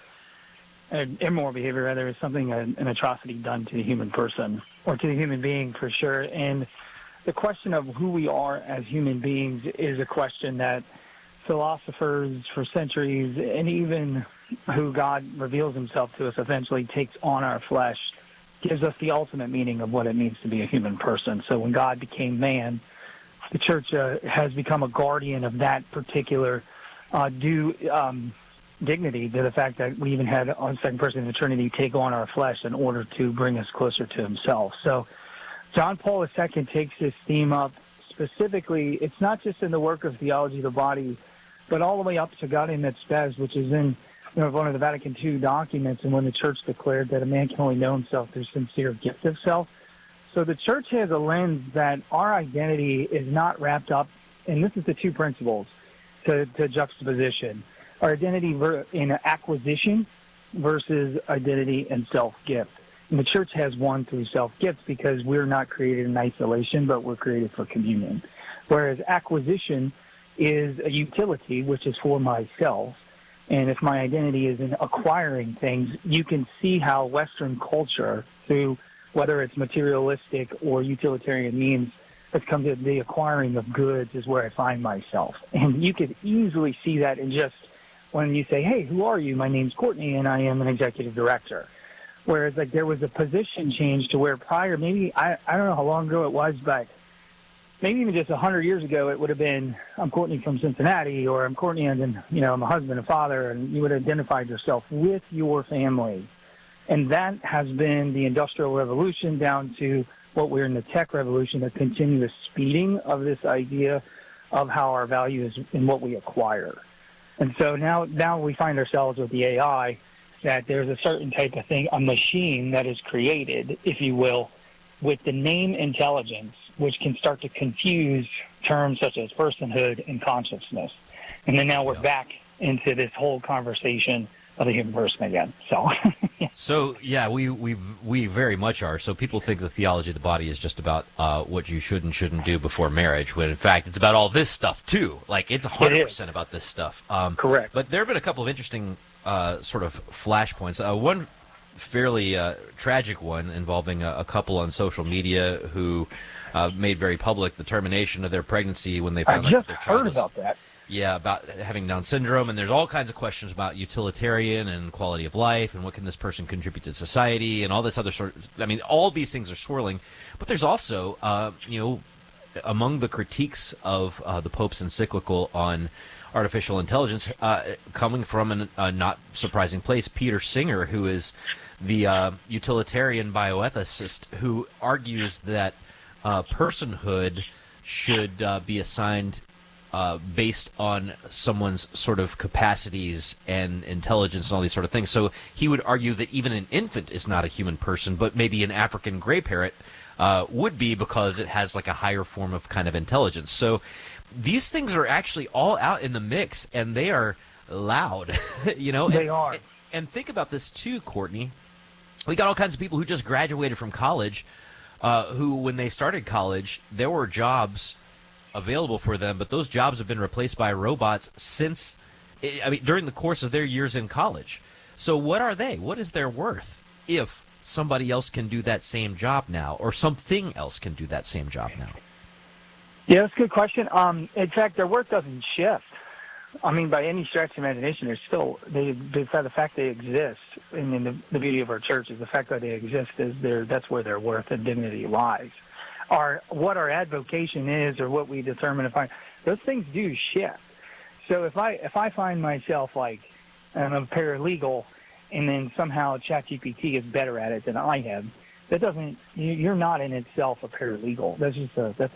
and immoral behavior rather, is something, an, an atrocity done to the human person, or to the human being for sure. And the question of who we are as human beings is a question that philosophers for centuries, and even who God reveals himself to us eventually takes on our flesh, gives us the ultimate meaning of what it means to be a human person. So when God became man, the church uh, has become a guardian of that particular uh, due um, dignity, to the fact that we even had a second person in the Trinity take on our flesh in order to bring us closer to himself. So John Paul the Second takes this theme up specifically. It's not just in the work of theology of the body, but all the way up to Gaudium et Spes, which is in you know, one of the Vatican Two documents, and when the church declared that a man can only know himself through sincere gift of self. So the church has a lens that our identity is not wrapped up, and this is the two principles to, to juxtaposition. Our identity in acquisition versus identity in self-gift. And the church has one through self-gift because we're not created in isolation, but we're created for communion. Whereas acquisition is a utility, which is for myself. And if my identity is in acquiring things, you can see how Western culture, through whether it's materialistic or utilitarian means, has come to the acquiring of goods is where I find myself. And you could easily see that in just when you say, hey, who are you? My name's Courtney, and I am an executive director. Whereas, like, there was a position change to where prior, maybe, I, I don't know how long ago it was, but maybe even just a hundred years ago, it would have been, I'm Courtney from Cincinnati, or I'm Courtney and, you know, I'm a husband and father, and you would have identified yourself with your family. And that has been the Industrial Revolution down to what we're in the tech revolution, the continuous speeding of this idea of how our value is in what we acquire. And so now, now we find ourselves with the A I, that there's a certain type of thing, a machine that is created, if you will, with the name intelligence, which can start to confuse terms such as personhood and consciousness. And then now we're yeah. back into this whole conversation of the human person again. So, yeah. so yeah, we, we we very much are. So people think the theology of the body is just about uh, what you should and shouldn't do before marriage, when in fact it's about all this stuff too. Like it's one hundred percent about this stuff. Um, Correct. But there have been a couple of interesting uh, sort of flashpoints. Uh, one fairly uh, tragic one involving a, a couple on social media who uh, made very public the termination of their pregnancy when they found I out just that their child heard was, about that. Yeah, about having Down syndrome, and there's all kinds of questions about utilitarian and quality of life, and what can this person contribute to society, and all this other sort of, I mean, all these things are swirling, but there's also, uh, you know, among the critiques of uh, the Pope's encyclical on artificial intelligence, uh, coming from an, a not surprising place, Peter Singer, who is the uh, utilitarian bioethicist, who argues that uh, personhood should uh, be assigned Uh, based on someone's sort of capacities and intelligence and all these sort of things. So he would argue that even an infant is not a human person, but maybe an African gray parrot uh, would be, because it has like a higher form of kind of intelligence. So these things are actually all out in the mix, and they are loud, you know? They and, are. And, and think about this too, Courtney. We got all kinds of people who just graduated from college, uh, who when they started college, there were jobs available for them, but those jobs have been replaced by robots since, I mean, during the course of their years in college. So what are they? What is their worth if somebody else can do that same job now, or something else can do that same job now? Yeah, that's a good question. Um, in fact, their worth doesn't shift. I mean, by any stretch of imagination, they're still, they, the fact they exist, and in the, the beauty of our church is the fact that they exist, is their, that's where their worth and dignity lies. Our, what our advocation is, or what we determine if I, those things do shift. So if I if I find myself like I'm a paralegal, and then somehow ChatGPT is better at it than I am, that doesn't, you're not in itself a paralegal. That's just a that's a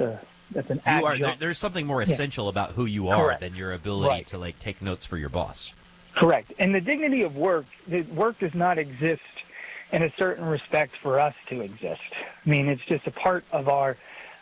that's an You are, there, adjunct. there's something more Yeah. essential about who you are Correct. than your ability Right. to like take notes for your boss. Correct. And the dignity of work, the work does not exist in a certain respect for us to exist. I mean, it's just a part of our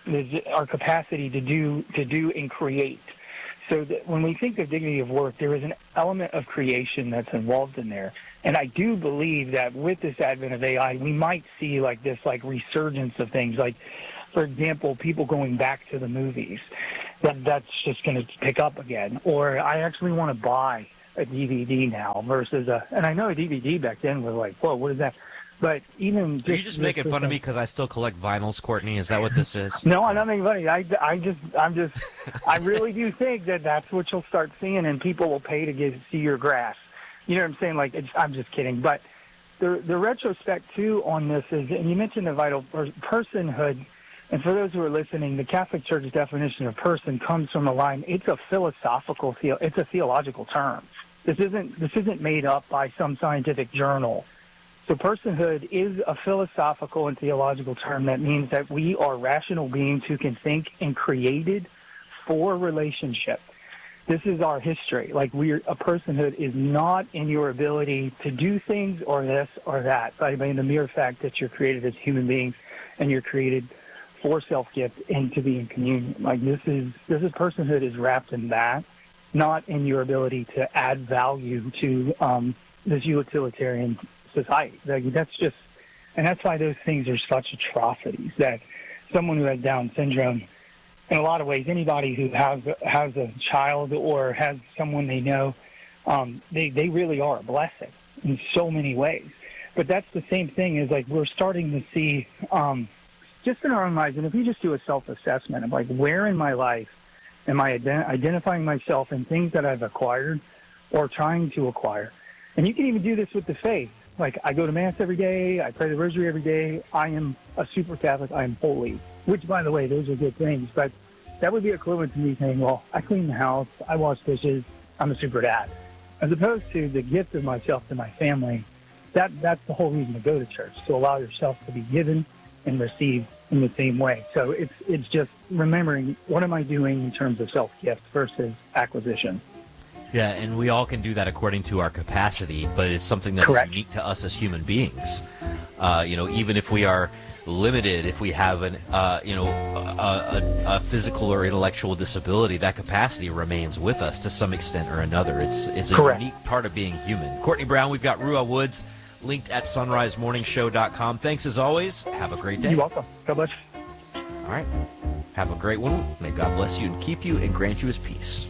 our capacity to do to do and create. So that when we think of dignity of work, there is an element of creation that's involved in there. And I do believe that with this advent of A I, we might see like this like resurgence of things. Like, for example, people going back to the movies. That that's just going to pick up again. Or I actually want to buy a D V D now versus a. And I know a D V D back then was like, whoa, what is that? But even just, Are you just making fun of me because I still collect vinyls, Courtney? Is that what this is? No, I'm not making funny. I, I just, I'm just, I really do think that that's what you'll start seeing, and people will pay to get see your grass. You know what I'm saying? Like, it's, I'm just kidding. But the the retrospect too on this is, and you mentioned the vital per- personhood. And for those who are listening, the Catholic Church's definition of person comes from a line. It's a philosophical, theo- it's a theological term. This isn't this isn't made up by some scientific journal. So personhood is a philosophical and theological term that means that we are rational beings who can think and created for relationship. This is our history. Like, we're a personhood is not in your ability to do things or this or that, but in the mere fact that you're created as human beings and you're created for self-gift and to be in communion. Like, this is this is personhood is wrapped in that, not in your ability to add value to um, this utilitarian society. Like, that's just, and that's why those things are such atrocities. That someone who has Down syndrome, in a lot of ways, anybody who has has a child or has someone they know, um, they they really are a blessing in so many ways. But that's the same thing as like we're starting to see, um, just in our own lives. And if you just do a self-assessment of like, where in my life am I ident- identifying myself in things that I've acquired or trying to acquire? And you can even do this with the faith. Like, I go to Mass every day, I pray the Rosary every day, I am a super Catholic, I am holy. Which, by the way, those are good things. But that would be equivalent to me saying, well, I clean the house, I wash dishes, I'm a super dad. As opposed to the gift of myself to my family, that that's the whole reason to go to church, to allow yourself to be given and received in the same way. So it's it's just remembering, what am I doing in terms of self-gift versus acquisition? Yeah, and we all can do that according to our capacity, but it's something that Correct. is unique to us as human beings. Uh, you know, even if we are limited, if we have an, uh, you know, a, a, a physical or intellectual disability, that capacity remains with us to some extent or another. It's it's a Correct. unique part of being human. Courtney Brown, we've got Ruah Woods linked at sunrise morning show dot com. Thanks as always. Have a great day. You're welcome. God bless. All right. Have a great one. May God bless you and keep you and grant you his peace.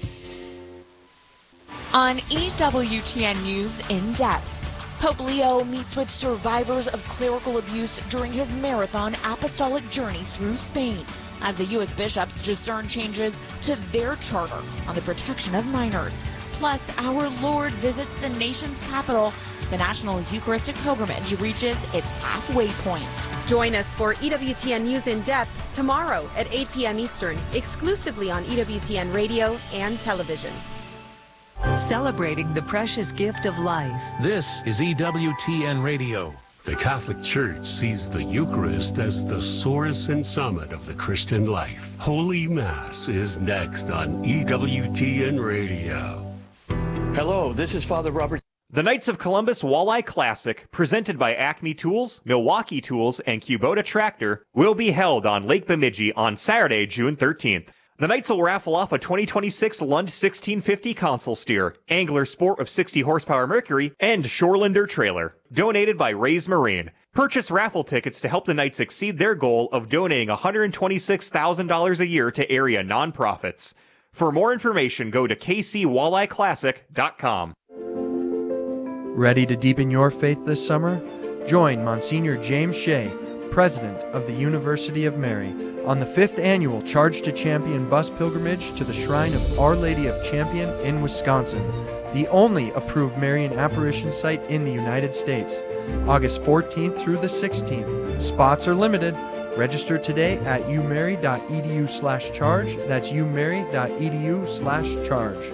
On E W T N News In Depth, Pope Leo meets with survivors of clerical abuse during his marathon apostolic journey through Spain, as the U S bishops discern changes to their charter on the protection of minors. Plus, our Lord visits the nation's capital. The National Eucharistic Pilgrimage reaches its halfway point. Join us for E W T N News In Depth tomorrow at eight p.m. Eastern, exclusively on E W T N Radio and television. Celebrating the precious gift of life. This is E W T N Radio. The Catholic Church sees the Eucharist as the source and summit of the Christian life. Holy Mass is next on E W T N Radio. Hello, this is Father Robert. The Knights of Columbus Walleye Classic, presented by Acme Tools, Milwaukee Tools, and Kubota Tractor, will be held on Lake Bemidji on Saturday, June thirteenth. The Knights will raffle off a twenty twenty-six Lund sixteen fifty console steer, Angler Sport of sixty horsepower Mercury, and Shorelander trailer, donated by Rays Marine. Purchase raffle tickets to help the Knights exceed their goal of donating one hundred twenty-six thousand dollars a year to area nonprofits. For more information, go to k c walleye classic dot com. Ready to deepen your faith this summer? Join Monsignor James Shea, President of the University of Mary, on the fifth annual Charge to Champion bus pilgrimage to the Shrine of Our Lady of Champion in Wisconsin, the only approved Marian apparition site in the United States. August fourteenth through the sixteenth. Spots are limited. Register today at umary.edu slash charge. That's umary.edu slash charge.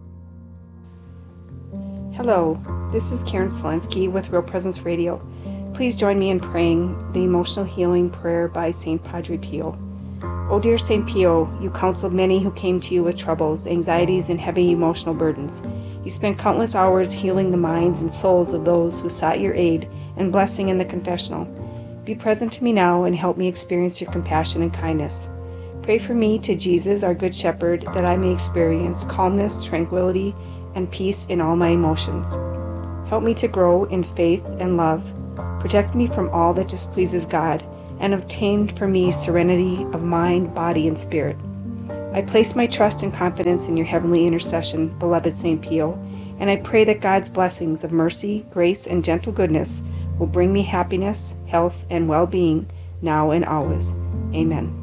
Hello, this is Karen Selensky with Real Presence Radio. Please join me in praying the emotional healing prayer by Saint Padre Pio. O dear Saint Pio, you counseled many who came to you with troubles, anxieties, and heavy emotional burdens. You spent countless hours healing the minds and souls of those who sought your aid and blessing in the confessional. Be present to me now and help me experience your compassion and kindness. Pray for me to Jesus, our Good Shepherd, that I may experience calmness, tranquility, and peace in all my emotions. Help me to grow in faith and love. Protect me from all that displeases God, and obtain for me serenity of mind, body, and spirit. I place my trust and confidence in your heavenly intercession, beloved Saint Pio, and I pray that God's blessings of mercy, grace, and gentle goodness will bring me happiness, health, and well-being now and always. Amen.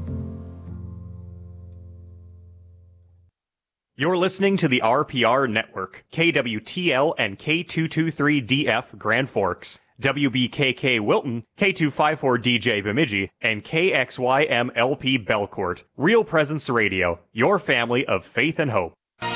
You're listening to the R P R Network, K W T L and K two twenty-three D F Grand Forks, W B K K Wilton, K two fifty-four D J Bemidji, and K X Y M L P Belcourt. Real Presence Radio, your family of faith and hope.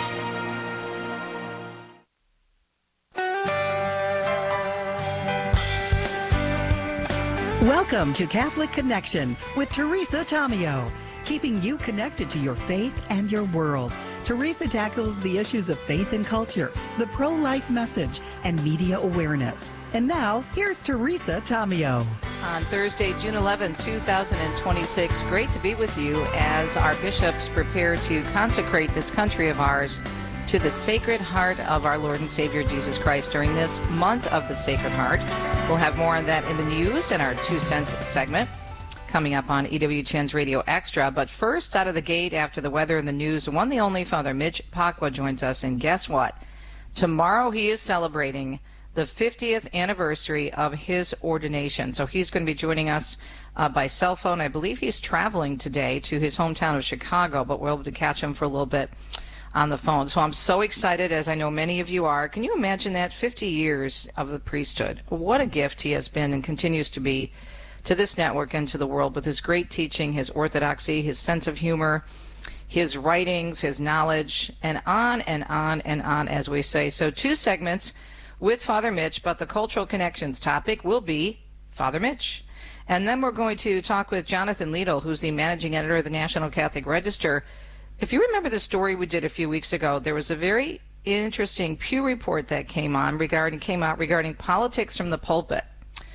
Welcome to Catholic Connection with Teresa Tomeo, keeping you connected to your faith and your world. Teresa tackles the issues of faith and culture, the pro-life message, and media awareness. And now, here's Teresa Tomeo. On Thursday, June eleventh, two thousand twenty-six, great to be with you as our bishops prepare to consecrate this country of ours to the Sacred Heart of our Lord and Savior Jesus Christ during this month of the Sacred Heart. We'll have more on that in the news in our Two Cents segment coming up on E W T N's Radio Extra. But first, out of the gate, after the weather and the news, the one, the only Father Mitch Pacwa joins us. And guess what? Tomorrow he is celebrating the fiftieth anniversary of his ordination. So he's going to be joining us uh, by cell phone. I believe he's traveling today to his hometown of Chicago, but we're able to catch him for a little bit on the phone. So I'm so excited, as I know many of you are. Can you imagine that? fifty years of the priesthood. What a gift he has been and continues to be to this network and to the world with his great teaching, his orthodoxy, his sense of humor, his writings, his knowledge, and on and on and on, as we say. So two segments with Father Mitch, but the Cultural Connections topic will be Father Mitch. And then we're going to talk with Jonathan Liedl, who's the managing editor of the National Catholic Register. If you remember the story we did a few weeks ago, there was a very interesting Pew report that came on regarding came out regarding politics from the pulpit.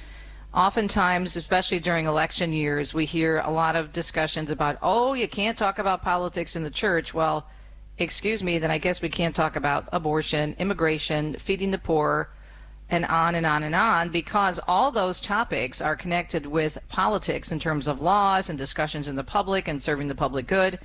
Oftentimes, especially during election years, we hear a lot of discussions about, oh, you can't talk about politics in the church. Well, excuse me, then I guess we can't talk about abortion, immigration, feeding the poor, and on and on and on, because all those topics are connected with politics in terms of laws and discussions in the public and serving the public good.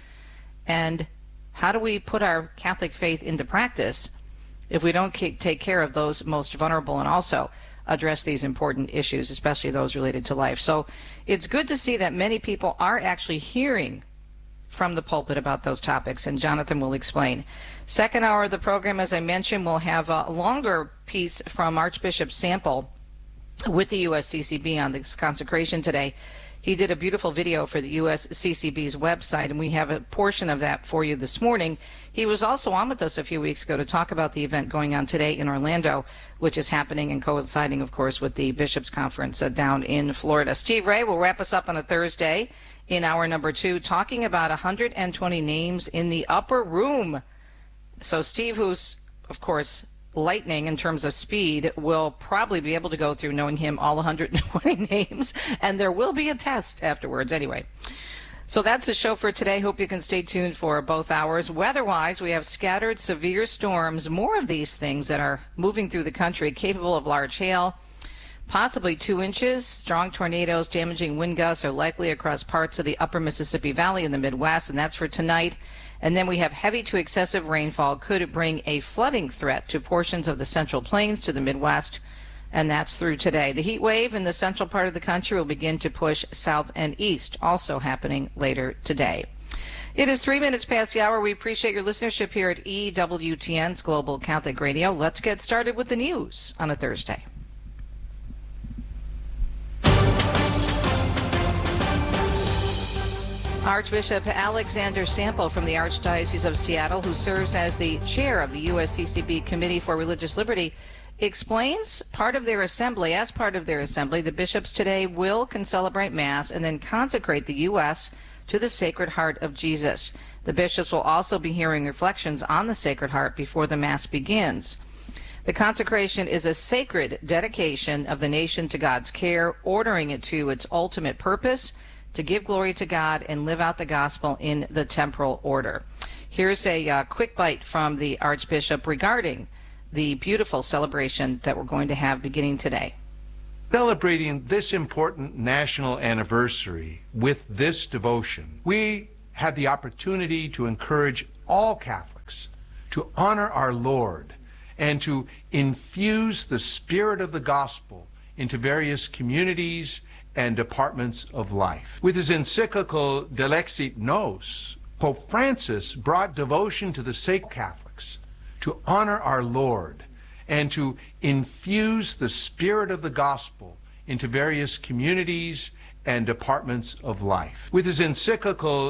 And how do we put our Catholic faith into practice if we don't take care of those most vulnerable and also address these important issues, especially those related to life? So it's good to see that many people are actually hearing from the pulpit about those topics, and Jonathan will explain. Second hour of the program, as I mentioned, we'll have a longer piece from Archbishop Sample with the U S C C B on this consecration today. He did a beautiful video for the U S C C B's website, and we have a portion of that for you this morning. He was also on with us a few weeks ago to talk about the event going on today in Orlando, which is happening and coinciding, of course, with the Bishops' Conference uh, down in Florida. Steve Ray will wrap us up on a Thursday in hour number two, talking about one hundred twenty names in the upper room. So Steve, who's, of course, lightning in terms of speed, will probably be able to go through, knowing him, all one hundred twenty names, and there will be a test afterwards anyway. So that's the show for today. Hope you can stay tuned for both hours. Weather-wise, we have scattered severe storms, more of these things that are moving through the country, capable of large hail, possibly two inches. Strong tornadoes, damaging wind gusts are likely across parts of the upper Mississippi Valley in the Midwest, and that's for tonight. And then we have heavy to excessive rainfall could bring a flooding threat to portions of the Central Plains to the Midwest, and that's through today. The heat wave in the central part of the country will begin to push south and east, also happening later today. It is three minutes past the hour. We appreciate your listenership here at E W T N's Global Catholic Radio. Let's get started with the news on a Thursday. Archbishop Alexander Sample from the Archdiocese of Seattle, who serves as the chair of the U S C C B Committee for Religious Liberty, explains part of their assembly, as part of their assembly, the bishops today will can celebrate Mass and then consecrate the U S to the Sacred Heart of Jesus. The bishops will also be hearing reflections on the Sacred Heart before the Mass begins. The consecration is a sacred dedication of the nation to God's care, ordering it to its ultimate purpose, to give glory to God and live out the gospel in the temporal order. Here's a uh, quick bite from the Archbishop regarding the beautiful celebration that we're going to have beginning today. Celebrating this important national anniversary with this devotion, we have the opportunity to encourage all Catholics to honor our Lord and to infuse the spirit of the gospel into various communities and departments of life. With his encyclical Delexit Nos, Pope Francis brought devotion to the sacred Catholics to honor our Lord and to infuse the spirit of the gospel into various communities and departments of life. With his encyclical